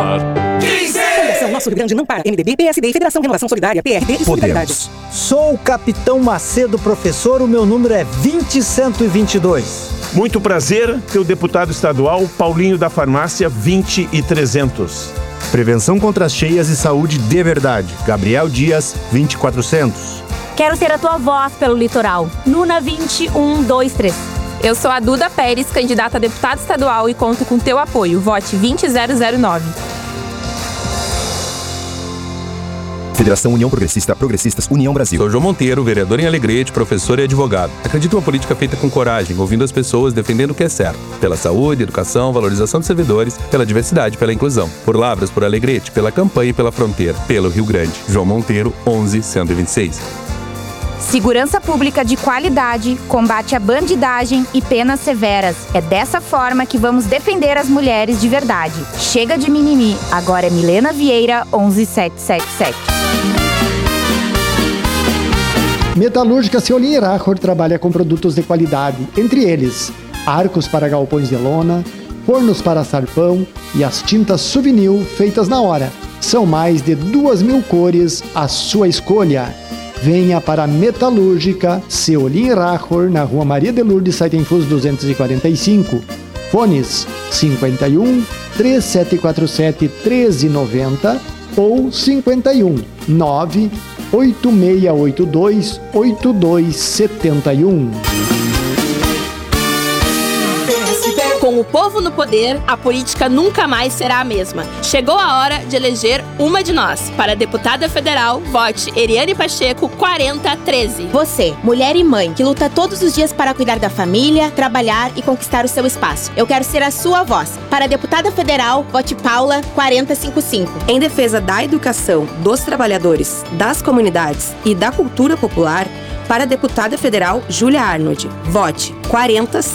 Nosso Rio Grande não para. MDB, PSD, Federação Renovação Solidária, PRD e Solidariedade. Sou o Capitão Macedo, professor. O meu número é 20122. Muito prazer, teu deputado estadual Paulinho da Farmácia 20300. Prevenção contra as cheias e saúde de verdade. Gabriel Dias 20400. Quero ser a tua voz pelo litoral. Nuna 20123. Eu sou a Duda Pérez, candidata a deputada estadual e conto com teu apoio. Vote 20009. Federação União Progressista, Progressistas, União Brasil. Sou João Monteiro, vereador em Alegrete, professor e advogado. Acredito em uma política feita com coragem, ouvindo as pessoas, defendendo o que é certo. Pela saúde, educação, valorização dos servidores, pela diversidade, pela inclusão. Por Lavras, por Alegrete, pela campanha e pela fronteira. Pelo Rio Grande. João Monteiro, 11126. Segurança pública de qualidade, combate à bandidagem e penas severas. É dessa forma que vamos defender as mulheres de verdade. Chega de mimimi. Agora é Milena Vieira, 11777. Metalúrgica Seolim Irachor trabalha com produtos de qualidade, entre eles arcos para galpões de lona, fornos para sarpão e as tintas Souvenir feitas na hora. São mais de 2.000 cores à sua escolha. Venha para a Metalúrgica Seolim Irachor, na Rua Maria de Lourdes, Saitenfus 245. Fones 51 3747 1390 ou 51 98682 8271. Com o povo no poder, a política nunca mais será a mesma. Chegou a hora de eleger uma de nós. Para deputada federal, vote Eriane Pacheco 4013. Você, mulher e mãe, que luta todos os dias para cuidar da família, trabalhar e conquistar o seu espaço. Eu quero ser a sua voz. Para deputada federal, vote Paula 4055. Em defesa da educação, dos trabalhadores, das comunidades e da cultura popular, para deputada federal Júlia Arnold, vote 40